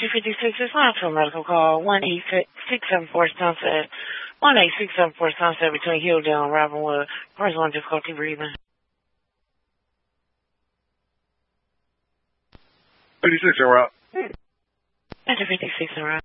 Engine 56 is line for a medical call. 18674 Sunset. 18674 Sunset between Hilldale and Robinwood. Person on difficulty breathing. 56 en route. Engine 56 en route.